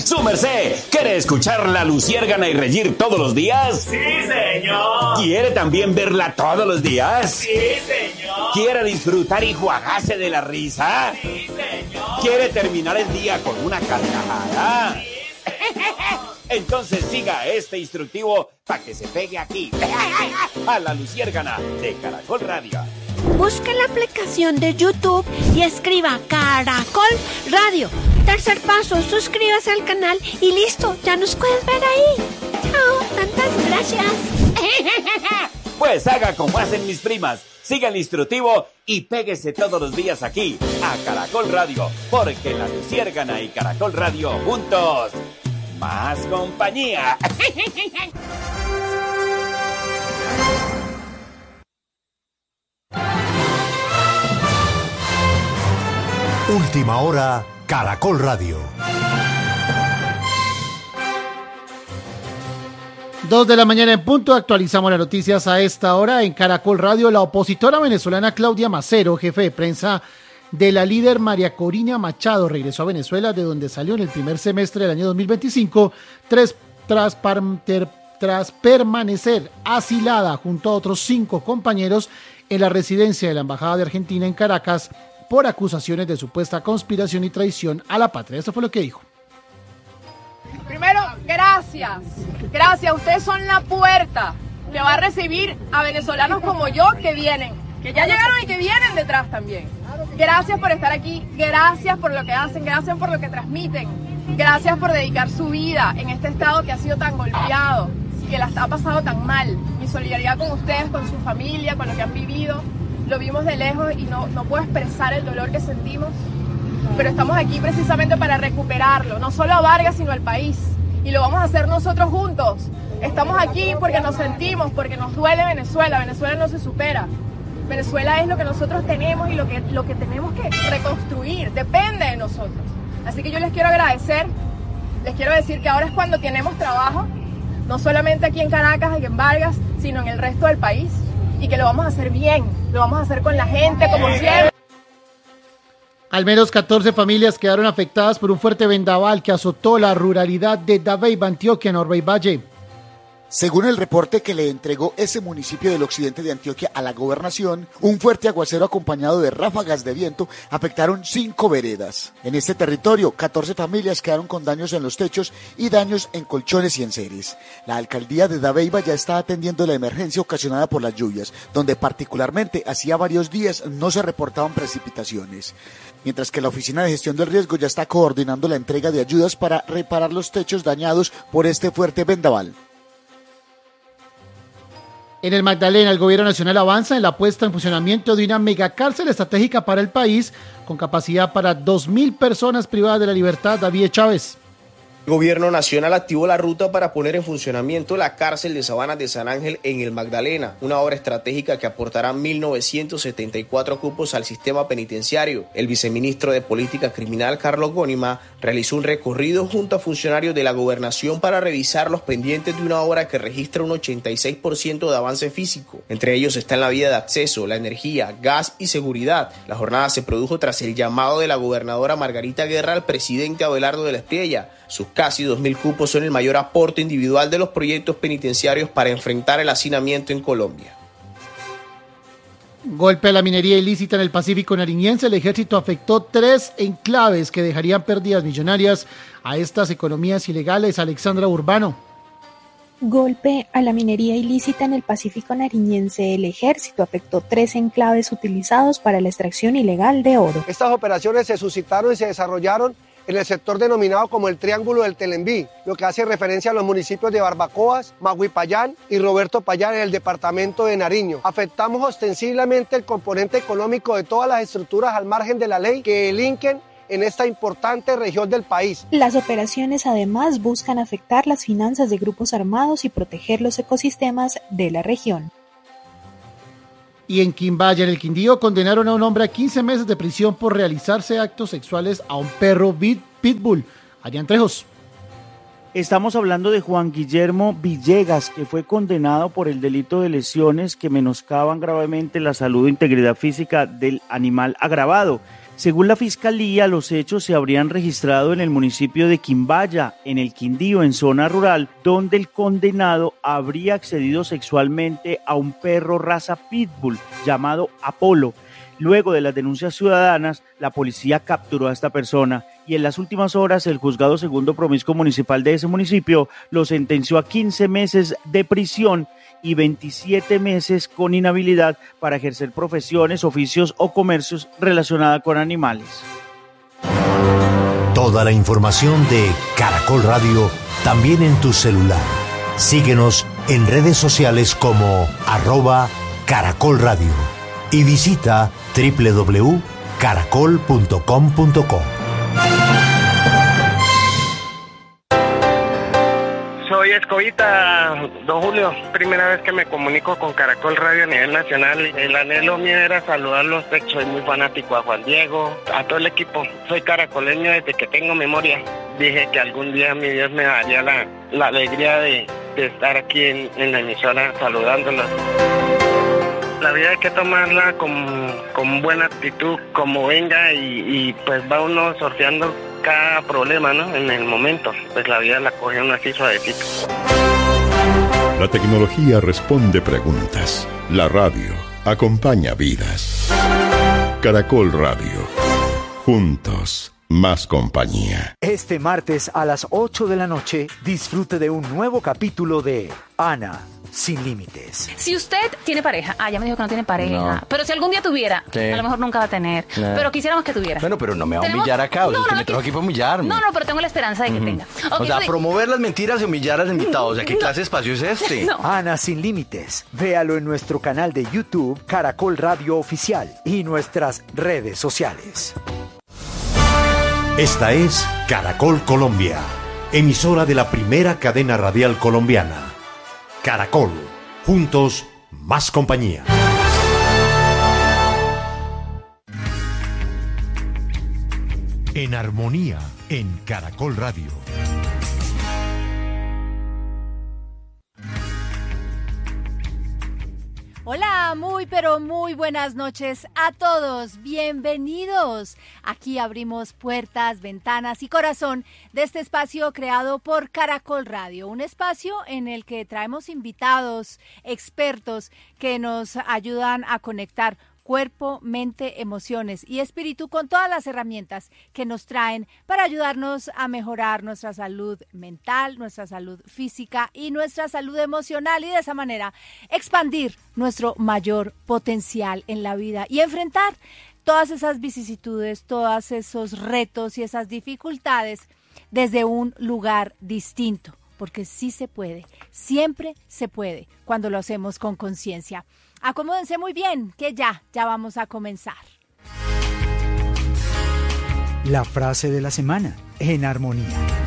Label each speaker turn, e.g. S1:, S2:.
S1: ¡Su merced! ¿Quiere escuchar la Luciérgana y reír todos los días?
S2: ¡Sí, señor!
S1: ¿Quiere también verla todos los días?
S2: ¡Sí, señor!
S1: ¿Quiere disfrutar y juagarse de la risa?
S2: ¡Sí, señor!
S1: ¿Quiere terminar el día con una carcajada?
S2: ¡Sí, señor!
S1: Entonces siga este instructivo para que se pegue aquí, a la Luciérgana de Caracol Radio.
S3: Busque la aplicación de YouTube y escriba Caracol Radio. Tercer paso, suscríbase al canal y listo, ya nos puedes ver ahí. Chao, tantas gracias.
S1: Pues haga como hacen mis primas, siga el instructivo y péguese todos los días aquí, a Caracol Radio, porque la Luciérgana y Caracol Radio juntos, más compañía.
S4: Última hora, Caracol Radio.
S5: 2 de la mañana en punto, actualizamos las noticias a esta hora en Caracol Radio. La opositora venezolana Claudia Macero, jefe de prensa de la líder María Corina Machado, regresó a Venezuela, de donde salió en el primer semestre del año 2025, tras permanecer asilada junto a otros 5 compañeros en la residencia de la Embajada de Argentina en Caracas por acusaciones de supuesta conspiración y traición a la patria. Eso fue lo que dijo.
S6: Primero, gracias. Gracias, ustedes son la puerta que va a recibir a venezolanos como yo que vienen, que ya llegaron y que vienen detrás también. Gracias por estar aquí, gracias por lo que hacen, gracias por lo que transmiten, gracias por dedicar su vida en este estado que ha sido tan golpeado, que la ha pasado tan mal. Mi solidaridad con ustedes, con su familia, con lo que han vivido. Lo vimos de lejos y no puedo expresar el dolor que sentimos, pero estamos aquí precisamente para recuperarlo, no solo a Vargas, sino al país. Y lo vamos a hacer nosotros juntos. Estamos aquí porque nos sentimos, porque nos duele Venezuela. Venezuela no se supera. Venezuela es lo que nosotros tenemos y lo que tenemos que reconstruir. Depende de nosotros. Así que yo les quiero agradecer. Les quiero decir que ahora es cuando tenemos trabajo, no solamente aquí en Caracas y en Vargas, sino en el resto del país. Y que lo vamos a hacer bien, lo vamos a hacer con la gente, como siempre.
S5: Al menos 14 familias quedaron afectadas por un fuerte vendaval que azotó la ruralidad de Dabeiba, Antioquia, en Orbey Valle.
S7: Según el reporte que le entregó ese municipio del occidente de Antioquia a la gobernación, un fuerte aguacero acompañado de ráfagas de viento afectaron 5 veredas. En este territorio, 14 familias quedaron con daños en los techos y daños en colchones y enseres. La alcaldía de Dabeiba ya está atendiendo la emergencia ocasionada por las lluvias, donde particularmente hacía varios días no se reportaban precipitaciones. Mientras que la Oficina de Gestión del Riesgo ya está coordinando la entrega de ayudas para reparar los techos dañados por este fuerte vendaval.
S5: En el Magdalena, el gobierno nacional avanza en la puesta en funcionamiento de una megacárcel estratégica para el país, con capacidad para 2.000 personas privadas de la libertad. David Chávez.
S8: El gobierno nacional activó la ruta para poner en funcionamiento la cárcel de Sabanas de San Ángel en el Magdalena, una obra estratégica que aportará 1.974 cupos al sistema penitenciario. El viceministro de Política Criminal, Carlos Gónima, realizó un recorrido junto a funcionarios de la gobernación para revisar los pendientes de una obra que registra un 86% de avance físico. Entre ellos está en la vía de acceso, la energía, gas y seguridad. La jornada se produjo tras el llamado de la gobernadora Margarita Guerra al presidente Abelardo de la Espriella. Sus casi 2.000 cupos son el mayor aporte individual de los proyectos penitenciarios para enfrentar el hacinamiento en Colombia.
S5: Golpe a la minería ilícita en el Pacífico nariñense. El ejército afectó 3 enclaves que dejarían pérdidas millonarias a estas economías ilegales. Alexandra Urbano.
S9: Golpe a la minería ilícita en el Pacífico nariñense. El ejército afectó 3 enclaves utilizados para la extracción ilegal de oro.
S10: Estas operaciones se suscitaron y se desarrollaron en el sector denominado como el Triángulo del Telembí, lo que hace referencia a los municipios de Barbacoas, Maguipayán y Roberto Payán en el departamento de Nariño. Afectamos ostensiblemente el componente económico de todas las estructuras al margen de la ley que delinquen en esta importante región del país.
S9: Las operaciones además buscan afectar las finanzas de grupos armados y proteger los ecosistemas de la región.
S5: Y en Quimbaya, en el Quindío, condenaron a un hombre a 15 meses de prisión por realizarse actos sexuales a un perro pitbull. Adrián Trejos.
S11: Estamos hablando de Juan Guillermo Villegas, que fue condenado por el delito de lesiones que menoscaban gravemente la salud e integridad física del animal agravado. Según la Fiscalía, los hechos se habrían registrado en el municipio de Quimbaya, en el Quindío, en zona rural, donde el condenado habría accedido sexualmente a un perro raza pitbull llamado Apolo. Luego de las denuncias ciudadanas, la policía capturó a esta persona y en las últimas horas el juzgado segundo promiscuo municipal de ese municipio lo sentenció a 15 meses de prisión y 27 meses con inhabilidad para ejercer profesiones, oficios o comercios relacionados con animales.
S4: Toda la información de Caracol Radio también en tu celular. Síguenos en redes sociales como @Caracol Radio y visita www.caracol.com.co.
S12: Soy Escobita, don Julio. Primera vez que me comunico con Caracol Radio a nivel nacional. El anhelo mío era saludarlos. Soy muy fanático a Juan Diego, a todo el equipo. Soy caracoleño desde que tengo memoria. Dije que algún día mi Dios me daría la alegría de estar aquí en la emisora saludándolos. La vida hay que tomarla con buena actitud, como venga, y pues va uno sorteando cada problema, ¿no? En el momento, pues la vida la coge uno así suavecito.
S13: La tecnología responde preguntas. La radio acompaña vidas. Caracol Radio. Juntos, más compañía.
S14: Este martes a las 8 de la noche, disfrute de un nuevo capítulo de Ana Sin Límites.
S15: Si usted tiene pareja, ya me dijo que no tiene pareja,
S16: No.
S15: pero si algún día tuviera,
S16: Sí.
S15: a lo mejor nunca va a tener,
S16: No.
S15: pero quisiéramos que tuviera.
S16: Bueno, pero no me va a
S15: ¿Tenemos?
S16: humillar acá, o sea,
S15: No,
S16: usted
S15: no,
S16: me trajo aquí para humillarme.
S15: No, pero tengo la esperanza de que tenga.
S16: O sea,
S15: sí.
S16: promover las mentiras y humillar al invitado, o sea, ¿qué clase de espacio es este?
S14: Ana Sin Límites. Véalo en nuestro canal de YouTube, Caracol Radio Oficial, y nuestras redes sociales.
S4: Esta es Caracol Colombia, emisora de la primera cadena radial colombiana. Caracol, juntos, más compañía. En armonía, en Caracol Radio.
S17: Hola, muy pero muy buenas noches a todos. Bienvenidos. Aquí abrimos puertas, ventanas y corazón de este espacio creado por Caracol Radio. Un espacio en el que traemos invitados, expertos que nos ayudan a conectar cuerpo, mente, emociones y espíritu con todas las herramientas que nos traen para ayudarnos a mejorar nuestra salud mental, nuestra salud física y nuestra salud emocional, y de esa manera expandir nuestro mayor potencial en la vida y enfrentar todas esas vicisitudes, todos esos retos y esas dificultades desde un lugar distinto, porque sí se puede, siempre se puede cuando lo hacemos con conciencia. Acomódense muy bien, que ya vamos a comenzar.
S14: La frase de la semana, en armonía.